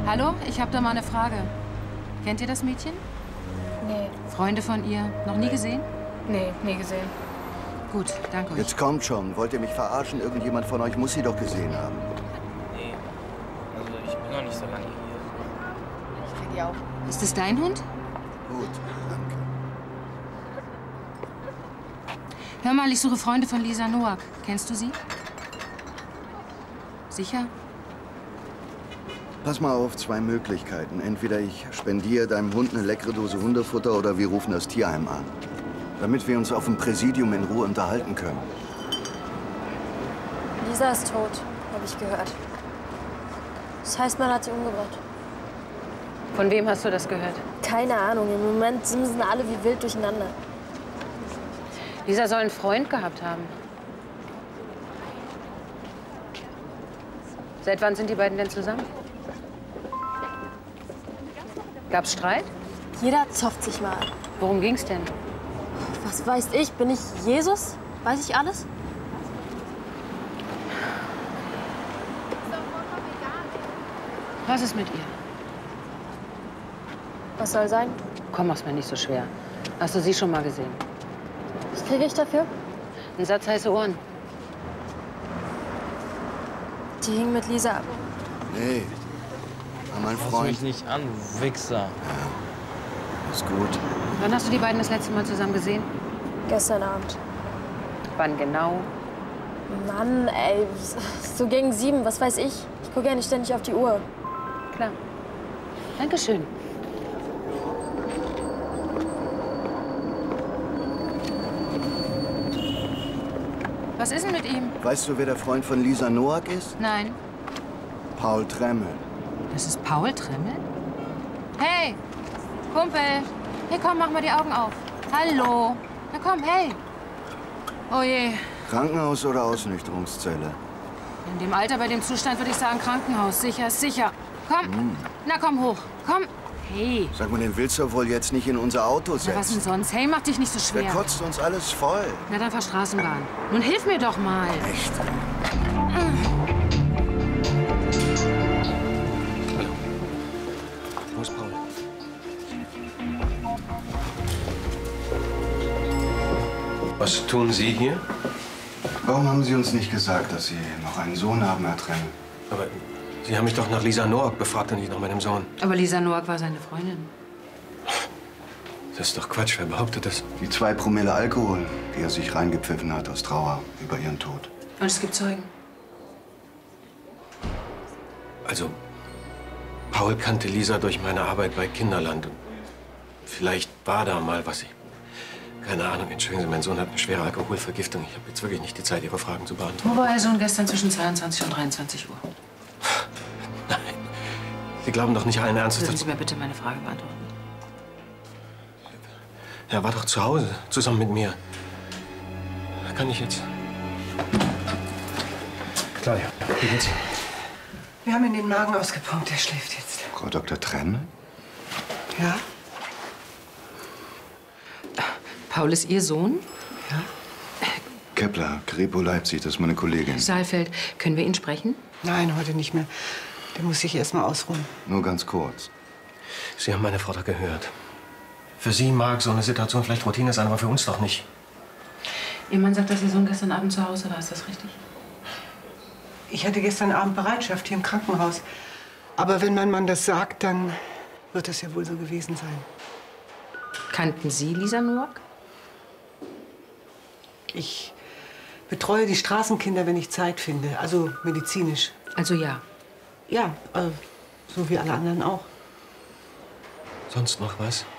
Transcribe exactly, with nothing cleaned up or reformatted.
Hallo, ich habe da mal eine Frage. Kennt ihr das Mädchen? Nee. Freunde von ihr? Noch nie gesehen? Nee, nie gesehen. Gut, danke euch. Jetzt kommt schon. Wollt ihr mich verarschen? Irgendjemand von euch muss sie doch gesehen haben. Nee, also ich bin noch nicht so lange hier. Ich kenne die auch. Ist es dein Hund? Gut, danke. Hör mal, ich suche Freunde von Lisa Noack. Kennst du sie? Sicher? Pass mal auf, zwei Möglichkeiten. Entweder ich spendiere deinem Hund eine leckere Dose Hundefutter oder wir rufen das Tierheim an. Damit wir uns auf dem Präsidium in Ruhe unterhalten können. Lisa ist tot, habe ich gehört. Das heißt, man hat sie umgebracht. Von wem hast du das gehört? Keine Ahnung, im Moment simsen alle wie wild durcheinander. Lisa soll einen Freund gehabt haben. Seit wann sind die beiden denn zusammen? Gab's Streit? Jeder zofft sich mal. Worum ging's denn? Was weiß ich? Bin ich Jesus? Weiß ich alles? Was ist mit ihr? Was soll sein? Komm, mach's mir nicht so schwer. Hast du sie schon mal gesehen? Was kriege ich dafür? Ein Satz heiße Ohren. Die hing mit Lisa ab. Nee, war mein Fass Freund. mich nicht an, Wichser. Ist gut. Wann hast du die beiden das letzte Mal zusammen gesehen? Gestern Abend. Wann genau? Mann, ey, so gegen sieben, was weiß ich? Ich gucke ja nicht ständig auf die Uhr. Klar. Dankeschön. Was ist denn mit ihm? Weißt du, wer der Freund von Lisa Noack ist? Nein. Paul Tremmel. Das ist Paul Tremmel? Hey, Kumpel. Hey, komm, mach mal die Augen auf. Hallo. Na komm, hey. Oh je. Krankenhaus oder Ausnüchterungszelle? In dem Alter, bei dem Zustand würde ich sagen Krankenhaus. Sicher, ist sicher. Komm. Mm. Na komm hoch. Komm. Hey. Sag mal, den willst du wohl jetzt nicht in unser Auto setzen? Na, was denn sonst? Hey, mach dich nicht so schwer. Der kotzt uns alles voll. Na, dann fahr Straßenbahn. Nun hilf mir doch mal. Echt? Hallo. Wo ist Paul? Was tun Sie hier? Warum haben Sie uns nicht gesagt, dass Sie noch einen Sohn haben, Herr Tremmel? Aber Sie haben mich doch nach Lisa Noack befragt und nicht nach meinem Sohn. Aber Lisa Noack war seine Freundin. Das ist doch Quatsch. Wer behauptet das? Die zwei Promille Alkohol, die er sich reingepfiffen hat aus Trauer über ihren Tod. Und es gibt Zeugen. Also, Paul kannte Lisa durch meine Arbeit bei Kinderland. Und vielleicht war da mal was. Ich, keine Ahnung. Entschuldigen Sie, mein Sohn hat eine schwere Alkoholvergiftung. Ich habe jetzt wirklich nicht die Zeit, Ihre Fragen zu beantworten. Wo war Ihr Sohn gestern zwischen zweiundzwanzig und dreiundzwanzig Uhr? Nein. Sie glauben doch nicht allen Ernstes, Würden dass... Sie mir bitte meine Frage beantworten? Er war doch zu Hause, zusammen mit mir. Kann ich jetzt... Claudia, wie geht's ihm? Wir haben ihn den Magen ausgepumpt. Er schläft jetzt. Frau Doktor Tremmel? Ja? Paul ist Ihr Sohn? Ja? Kepler, Grepo Leipzig, das ist meine Kollegin. Saalfeld, können wir ihn sprechen? Nein, heute nicht mehr. Der muss sich erst mal ausruhen. Nur ganz kurz. Sie haben meine Frau doch gehört. Für Sie mag so eine Situation vielleicht Routine sein, aber für uns doch nicht. Ihr Mann sagt, dass Ihr Sohn gestern Abend zu Hause war. Ist das richtig? Ich hatte gestern Abend Bereitschaft hier im Krankenhaus. Aber wenn mein Mann das sagt, dann wird es ja wohl so gewesen sein. Kannten Sie Lisa Noack? Ich betreue die Straßenkinder, wenn ich Zeit finde. Also medizinisch. Also ja. Ja, äh, so wie alle anderen auch. Sonst noch was?